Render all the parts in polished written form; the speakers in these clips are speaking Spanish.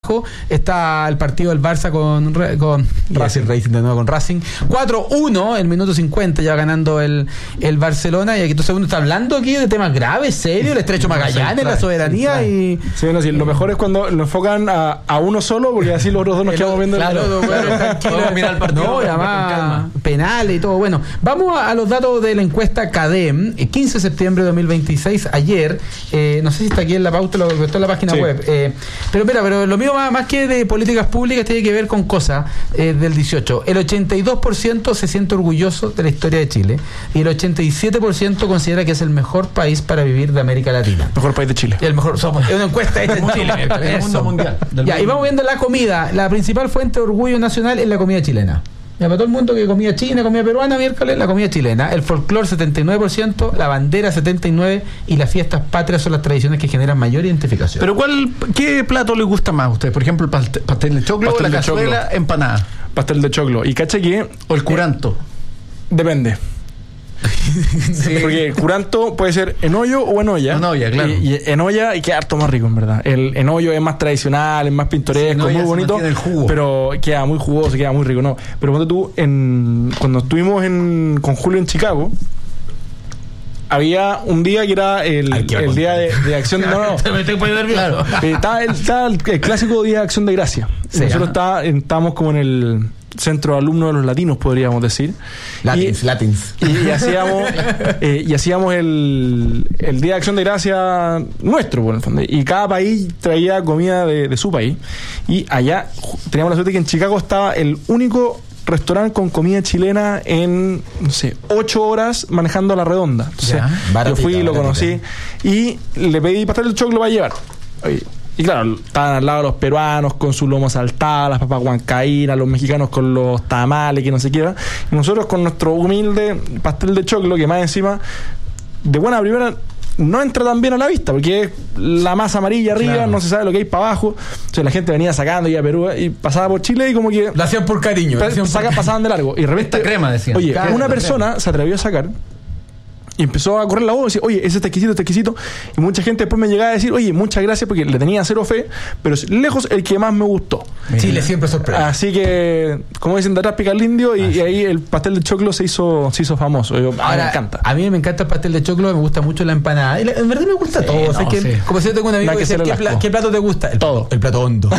abajo está el partido del Barça con Racing de nuevo, con Racing. 4-1, el minuto 50 ya ganando el Barcelona. Y aquí entonces uno está hablando aquí de temas graves, serios, el estrecho Magallanes, la soberanía y... Sí, bueno, sí, lo mejor es cuando lo enfocan a uno solo, porque así los otros dos nos quedamos viendo. Claro, podemos mirar el partido. No, además, penales y todo. Bueno, vamos a los datos de la encuesta CADEM, 15 de septiembre de 2026, ayer. No sé si está aquí en la pauta, lo que está en la página web. Pero mira, lo mío más que de políticas públicas tiene que ver con cosas del 18. El 82% se siente orgulloso de la historia de Chile y el 87% considera que es el mejor país para vivir de América Latina. Mejor país de Chile. Es una encuesta hecha en Chile. El mundo mundial. Y vamos viendo la comida. La principal fuente de orgullo nacional es la comida chilena. Ya, para todo el mundo que comida china, comida peruana, miércoles, la comida chilena. El folclore 79%, la bandera 79% y las fiestas patrias son las tradiciones que generan mayor identificación. Pero ¿qué plato les gusta más a ustedes? Por ejemplo, el pastel de choclo o la cazuela empanada. Pastel de choclo. Y caché que... O el curanto. Depende. Sí. Porque el curanto puede ser en hoyo o en olla. En olla, claro. Y en olla y queda harto más rico, en verdad. El en hoyo es más tradicional, es más pintoresco, muy bonito, pero queda muy jugoso, queda muy rico, ¿no? Pero cuando cuando estuvimos con Julio en Chicago, había un día que era el día de acción. No. Claro. Estaba el clásico día de acción de gracia. Sí, nosotros estábamos como en el centro de alumnos de los latinos, podríamos decir. Latins. Y hacíamos el día de acción de gracia nuestro, por el fondo. Y cada país traía comida de su país. Y allá teníamos la suerte que en Chicago estaba el único restaurante con comida chilena en, 8 horas manejando a la redonda. Entonces, yo fui y lo conocí y le pedí pastel de choclo para llevar. Y claro, estaban al lado los peruanos con su lomo saltado, las papas huancaínas, los mexicanos con los tamales, que no sé qué. Y nosotros con nuestro humilde pastel de choclo, que más encima, de buena primera, no entra tan bien a la vista, porque es la masa amarilla arriba, claro. No se sabe lo que hay para abajo. Entonces la gente venía sacando y a Perú y pasaba por Chile y como que... Lo hacían por cariño. Pasaban de largo. Y de repente... Esta crema, decían. Oye, una persona se atrevió a sacar y empezó a correr la voz y decir, oye, ese está exquisito. Y mucha gente después me llegaba a decir, oye, muchas gracias, porque le tenía cero fe, pero es lejos el que más me gustó. Chile siempre sorprende. Así que, como dicen, de atrás pica el indio, y ahí el pastel de choclo se hizo famoso. Ahora, me encanta. A mí me encanta el pastel de choclo, me gusta mucho la empanada. En verdad me gusta todo. Como si yo tengo un amigo que dice, ¿qué plato te gusta? Todo. El plato hondo.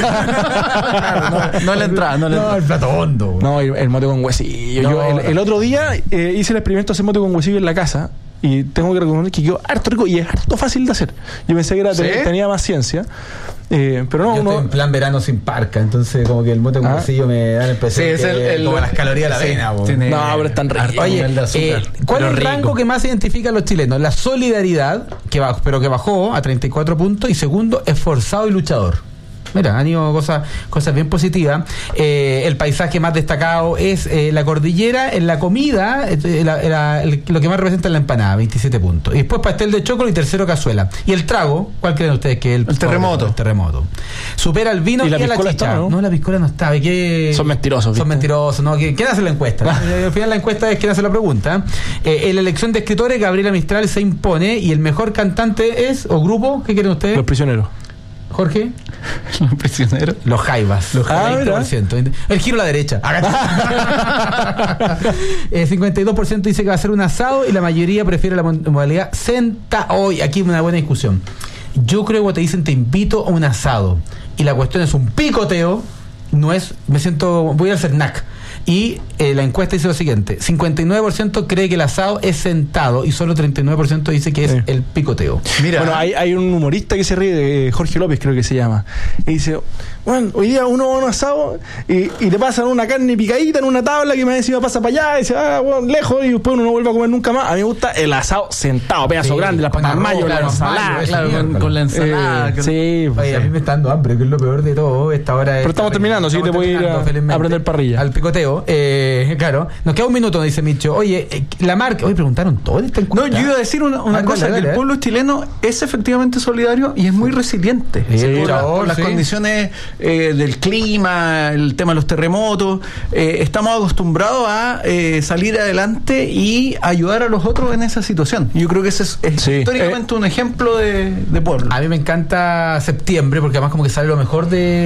No le entra. No, el plato hondo. No, el mote con huesillo. El otro día hice el experimento de hacer mote con huesillo en la casa. Y tengo que reconocer que quedó harto rico y es harto fácil de hacer. Yo pensé que tenía más ciencia, pero no. Yo estoy en plan verano sin parca, entonces como que el mote con huesillo me da la impresión como las calorías de la avena. No, pero es tan rico. Oye, ¿cuál es el rango que más identifica a los chilenos? La solidaridad, que bajó a 34 puntos, y segundo, esforzado y luchador. Mira, han ido cosas bien positivas. El paisaje más destacado es la cordillera. En la comida, lo que más representa es la empanada, 27 puntos. Y después pastel de choclo y tercero cazuela. Y el trago, ¿cuál creen ustedes que es el terremoto? El terremoto. Supera el vino y la chicha. Está, ¿no? No, la piscola no está. Son mentirosos. ¿Viste? Son mentirosos. ¿No? ¿Quién hace la encuesta? Al final la encuesta es quién hace la pregunta. En la elección de escritores, Gabriela Mistral se impone, y el mejor cantante es, o grupo, ¿qué quieren ustedes? Los Prisioneros. Jorge. Los Prisioneros. Los Jaivas. 20%. El giro a la derecha. 52% dice que va a ser un asado, y la mayoría prefiere la modalidad senta hoy. Aquí una buena discusión. Yo creo que cuando te dicen te invito a un asado y la cuestión es un picoteo, no es voy al Cernac. Y la encuesta dice lo siguiente: 59% cree que el asado es sentado y solo 39% dice que es el picoteo. Mira, bueno, hay un humorista que se ríe, Jorge López creo que se llama, y dice, bueno, hoy día uno va a un asado y te pasan una carne picadita en una tabla que más encima pasa para allá y dice, bueno, lejos, y después uno no vuelve a comer nunca más. A mí me gusta el asado sentado, pedazo grande, las papas mayo, la ensalada, con la ensalada. Sí, a mí me está dando hambre, que es lo peor de todo. Pero estamos terminando, así que te voy a ir a aprender parrilla. Al picoteo. Claro, nos queda un minuto, dice Micho. Oye, la marca, hoy preguntaron todo. No, yo iba a decir una cosa, que el pueblo chileno es efectivamente solidario y es muy resiliente por las condiciones del clima, el tema de los terremotos. Estamos acostumbrados a salir adelante y ayudar a los otros en esa situación. Yo creo que ese es históricamente un ejemplo de pueblo. A mí me encanta septiembre, porque además como que sale lo mejor de